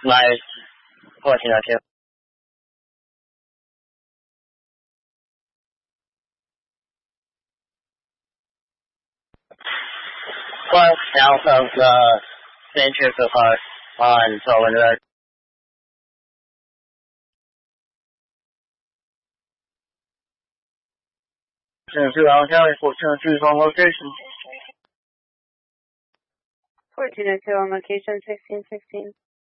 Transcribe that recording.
My 1402. Plus, south of the Centrifugal Park on Solon Road. Two Allen 1402 on location. 1402 on location, 1616.